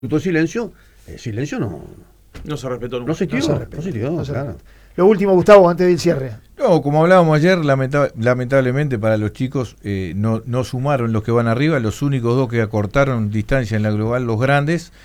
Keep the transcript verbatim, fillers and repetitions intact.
minuto de silencio, el silencio no, No se respetó nunca. no se tiró, No se no respetó, se tiró, no se claro. respetó. Lo último, Gustavo, antes del cierre. No, como hablábamos ayer, lamenta- lamentablemente para los chicos eh, no, no sumaron los que van arriba, los únicos dos que acortaron distancia en la global, los grandes,